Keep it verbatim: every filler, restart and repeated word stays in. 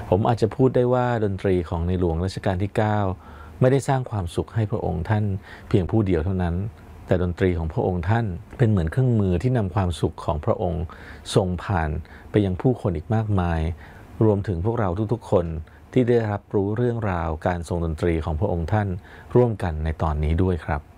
ผมอาจจะพูดได้ว่าดนตรีของในหลวงรัชกาลที่เก้าไม่ได้สร้างความสุขให้พระองค์ท่านเพียงผู้เดียวเท่านั้นแต่ดนตรีของพระองค์ท่านเป็นเหมือนเครื่องมือที่นำความสุขของพระองค์ส่งผ่านไปยังผู้คนอีกมากมายรวมถึงพวกเราทุกๆคนที่ได้รับรู้เรื่องราวการทรงดนตรีของพระองค์ท่านร่วมกันในตอนนี้ด้วยครับ